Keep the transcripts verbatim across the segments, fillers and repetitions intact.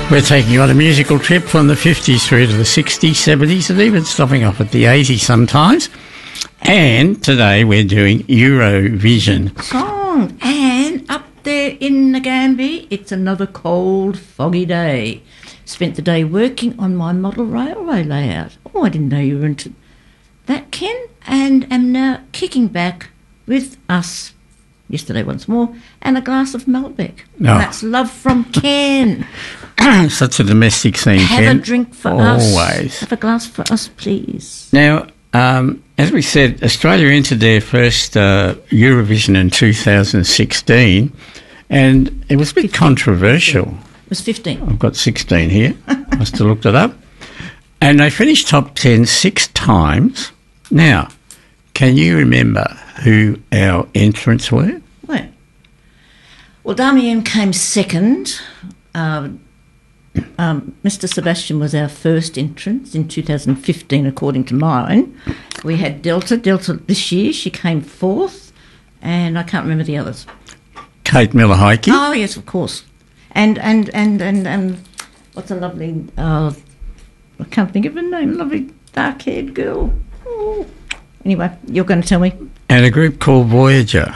We're taking you on a musical trip from the fifties through to the sixties, seventies and even stopping off at the eighties sometimes. And today we're doing Eurovision. Song. And up there in Nagambie, it's another cold, foggy day. Spent the day working on my model railway layout. Oh, I didn't know you were into that, Ken. And am now kicking back with us yesterday once more and a glass of Malbec. No. And that's love from Ken. Such a domestic scene, Have Ken. a drink for Always. us. Always. Have a glass for us, please. Now, um, as we said, Australia entered their first uh, Eurovision in two thousand sixteen, and it was a bit fifteen. Controversial. It was fifteen. I've got sixteen here. Must have looked it up. And they finished top ten six times. Now, can you remember who our entrants were? Well, well Damien came second. Uh, um, Mister Sebastian was our first entrant in two thousand fifteen, according to mine. We had Delta. Delta this year, she came fourth, and I can't remember the others. Kate Miller-Heidke. Oh, yes, of course. And, and, and, and, and what's a lovely, uh, I can't think of her name, lovely dark-haired girl. Oh. Anyway, you're going to tell me. And a group called Voyager.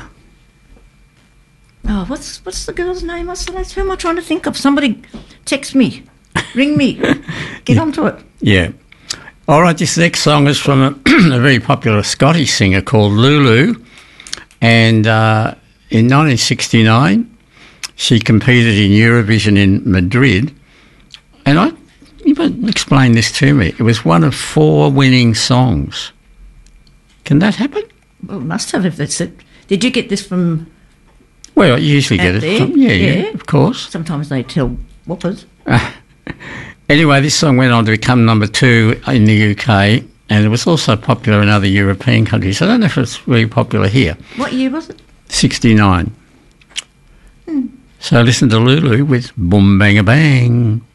Oh, what's what's the girl's name? What's the Who am I trying to think of? Somebody text me, ring me, get Yeah. onto it. Yeah. All right, this next song is from a, a very popular Scottish singer called Lulu. And uh, in nineteen sixty-nine, she competed in Eurovision in Madrid. And I, you might explain this to me. It was one of four winning songs. Can that happen? Well, it must have if that's it. Did you get this from? Well, you usually get Out it there? from, yeah, yeah, Yeah. of course. Sometimes they tell whoppers. Anyway, this song went on to become number two in the U K, and it was also popular in other European countries. I don't know if it's really popular here. What year was it? sixty-nine. Hmm. So listen to Lulu with Boom Bang a Bang.